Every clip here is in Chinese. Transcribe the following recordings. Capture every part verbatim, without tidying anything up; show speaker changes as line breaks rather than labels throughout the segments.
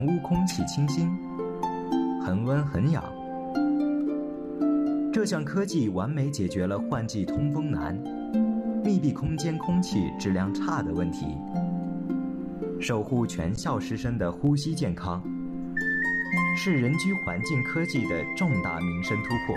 屋空气清新，恒温恒氧。这项科技完美解决了换季通风难、密闭空间空气质量差的问题，守护全校师生的呼吸健康，是人居环境科技的重大民生突破。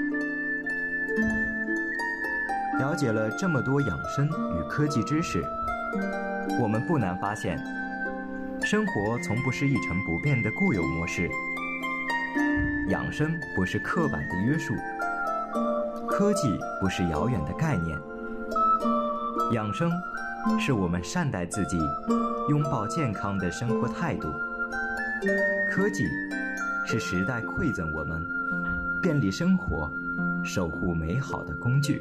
了解了这么多养生与科技知识，我们不难发现，生活从不是一成不变的固有模式。养生不是刻板的约束，科技不是遥远的概念。养生是我们善待自己、拥抱健康的生活态度。科技是时代馈赠我们便利生活、守护美好的工具。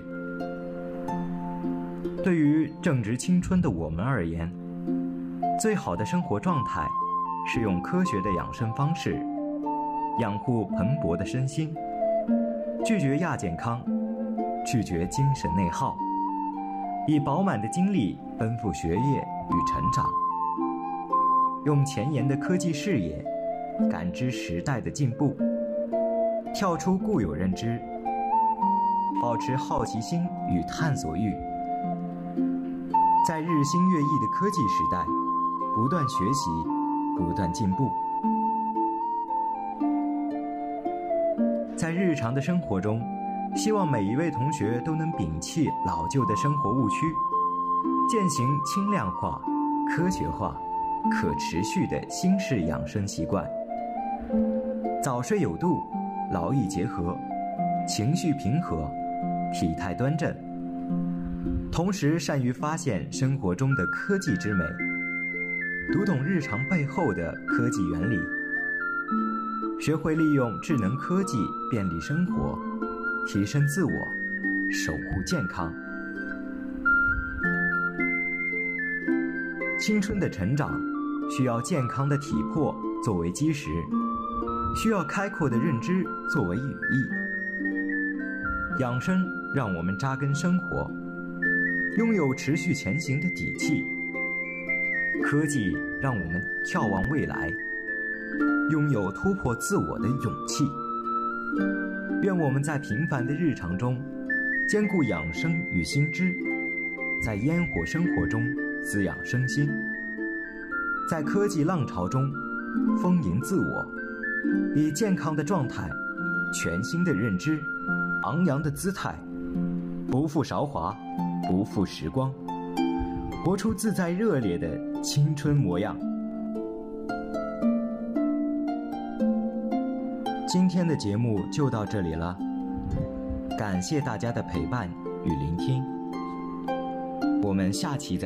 对于正值青春的我们而言，最好的生活状态是用科学的养生方式养护蓬勃的身心，拒绝亚健康，拒绝精神内耗，以饱满的精力奔赴学业与成长，用前沿的科技视野感知时代的进步，跳出固有认知，保持好奇心与探索欲，在日新月异的科技时代不断学习，不断进步。在日常的生活中，希望每一位同学都能摒弃老旧的生活误区，践行轻量化、科学化、可持续的新式养生习惯。早睡有度，劳逸结合，情绪平和，体态端正，同时善于发现生活中的科技之美，读懂日常背后的科技原理，学会利用智能科技便利生活，提升自我，守护健康。青春的成长需要健康的体魄作为基石，需要开阔的认知作为羽翼。养生让我们扎根生活，拥有持续前行的底气；科技让我们眺望未来，拥有突破自我的勇气。愿我们在平凡的日常中兼顾养生与新知，在烟火生活中滋养身心，在科技浪潮中丰盈自我，以健康的状态、全新的认知、昂扬的姿态，不负韶华，不负时光，活出自在热烈的青春模样。今天的节目就到这里了，感谢大家的陪伴与聆听，我们下期再